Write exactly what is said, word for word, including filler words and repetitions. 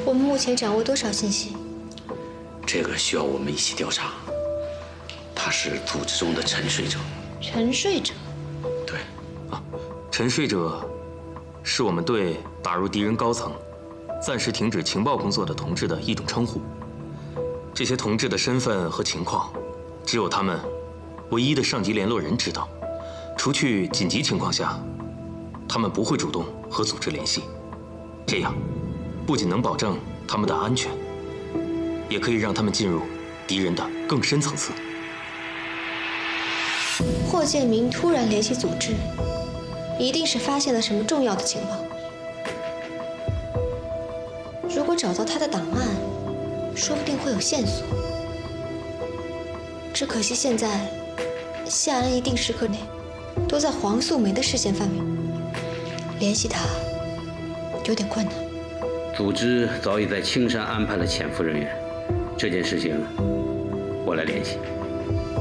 我们目前掌握多少信息？ 这个需要我们一起调查。他是组织中的沉睡者。 沉睡者？ 对。 啊，沉睡者是我们对打入敌人高层、暂时停止情报工作的同志的一种称呼。这些同志的身份和情况，只有他们唯一的上级联络人知道。除去紧急情况下，他们不会主动和组织联系。这样，不仅能保证他们的安全，也可以让他们进入敌人的更深层次。 霍建明突然联系组织，一定是发现了什么重要的情报。如果找到他的档案，说不定会有线索。只可惜现在，夏安一定时刻内都在黄素梅的视线范围，联系他有点困难。 组织早已在青山安排了潜伏人员，这件事情我来联系。